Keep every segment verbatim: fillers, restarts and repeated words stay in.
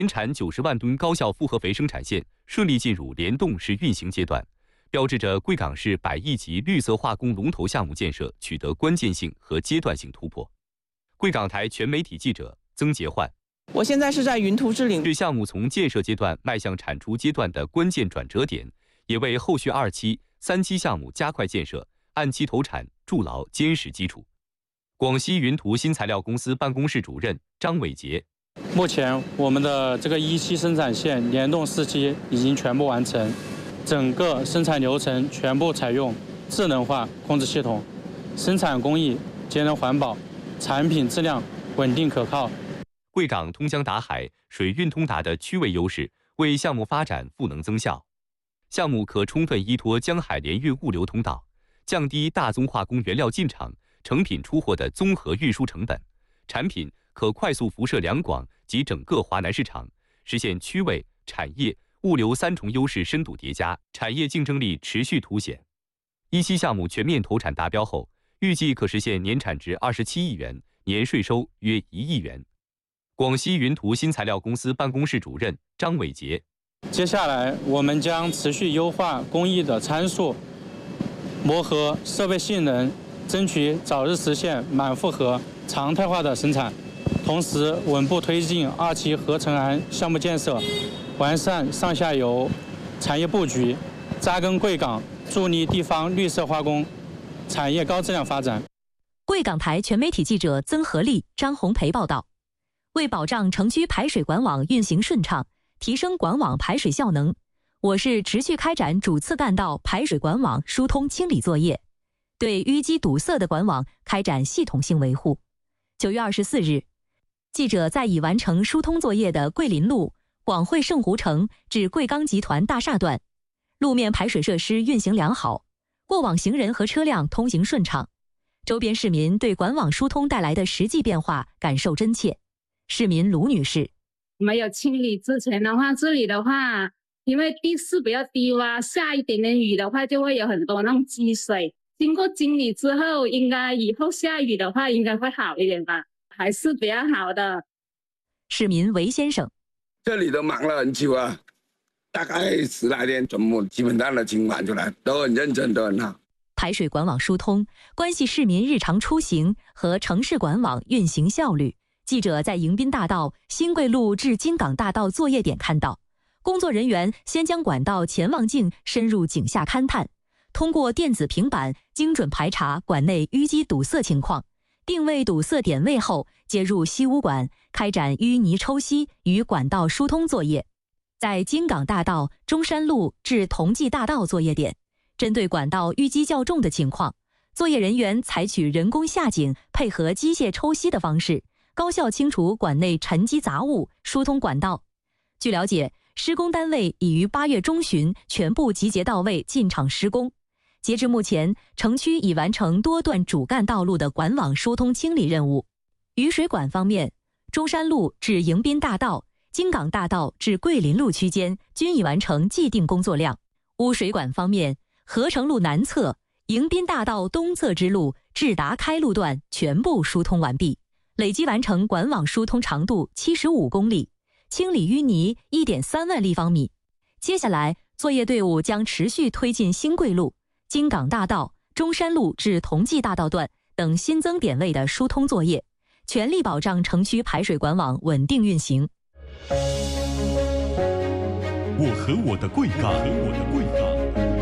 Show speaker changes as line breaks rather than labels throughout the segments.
年产九十万吨高效复合肥生产线顺利进入联动式运行阶段，标志着贵港市百亿级绿色化工龙头项目建设取得关键性和阶段性突破。贵港台全媒体记者曾杰焕。
我现在是在云图之岭，
是项目从建设阶段迈向产出阶段的关键转折点，也为后续二期、三期项目加快建设、按期投产筑牢坚实基础。广西云图新材料公司办公室主任张伟杰。
目前我们的这个一期生产线联动四期已经全部完成，整个生产流程全部采用智能化控制系统，生产工艺节能环保，产品质量稳定可靠。
贵港通江达海、水运通达的区位优势，为项目发展赋能增效。项目可充分依托江海联运物流通道，降低大宗化工原料进场、成品出货的综合运输成本，产品可快速辐射两广及整个华南市场，实现区位、产业、物流三重优势深度叠加，产业竞争力持续凸显。一期项目全面投产达标后，预计可实现年产值二十七亿元，年税收约一亿元。广西云图新材料公司办公室主任张伟杰。
接下来，我们将持续优化工艺的参数，磨合设备性能，争取早日实现满负荷常态化的生产。同时，稳步推进二期合成氨项目建设，完善上下游产业布局，扎根贵港，助力地方绿色化工产业高质量发展。
贵港台全媒体记者曾和利、张红培报道。为保障城区排水管网运行顺畅，提升管网排水效能，我市持续开展主次干道排水管网疏通清理作业，对淤积堵塞的管网开展系统性维护。九月二十四日，记者在已完成疏通作业的桂林路广汇盛湖城至贵钢集团大厦段，路面排水设施运行良好，过往行人和车辆通行顺畅，周边市民对管网疏通带来的实际变化感受真切。市民卢女士，
没有清理之前的话，这里的话，因为地势比较低洼，下一点点雨的话，就会有很多那种积水。经过清理之后，应该以后下雨的话，应该会好一点吧，还是比较好的。
市民韦先生，
这里都忙了很久啊，大概十来天，全部基本上都清完出来，都很认真，都很好。
排水管网疏通关系市民日常出行和城市管网运行效率。记者在迎宾大道新贵路至金港大道作业点看到，工作人员先将管道前望镜深入井下勘探，通过电子平板精准排查管内淤积堵塞情况，定位堵塞点位后，接入吸污管，开展淤泥抽吸与管道疏通作业。在金港大道中山路至同济大道作业点，针对管道淤积较重的情况，作业人员采取人工下井配合机械抽吸的方式，高效清除管内沉积杂物，疏通管道。据了解，施工单位已于八月中旬全部集结到位进场施工。截至目前，城区已完成多段主干道路的管网疏通清理任务。雨水管方面，中山路至迎宾大道、金港大道至桂林路区间均已完成既定工作量。污水管方面，合成路南侧、迎宾大道东侧支路至达开路段全部疏通完毕。累计完成管网疏通长度七十五公里，清理淤泥 一点三万立方米。接下来，作业队伍将持续推进新贵路、金港大道、中山路至同济大道段等新增点位的疏通作业，全力保障城区排水管网稳定运行。
我和我的贵港，和我的贵港。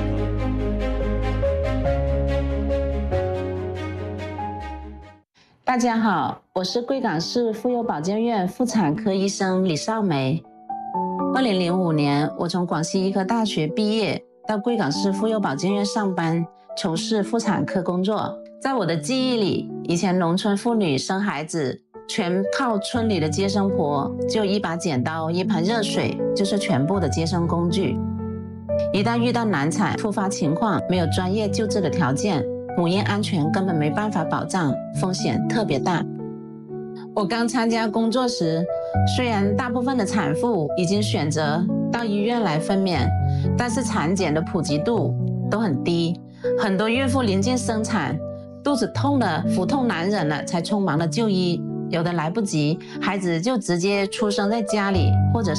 大家好，我是贵港市妇幼保健院妇产科医生李少梅。二零零五年，我从广西医科大学毕业，到贵港市妇幼保健院上班，从事妇产科工作。在我的记忆里，以前农村妇女生孩子，全靠村里的接生婆，就一把剪刀、一盆热水，就是全部的接生工具。一旦遇到难产、突发情况，没有专业救治的条件，母婴安全根本没办法保障，风险特别大。我刚参加工作时，虽然大部分的产妇已经选择到医院来分娩，但是产检的普及度都很低，很多孕妇临近生产，肚子痛了、腹痛难忍了，才匆忙的就医， 有的来不及，孩子就直接出生在家里，或者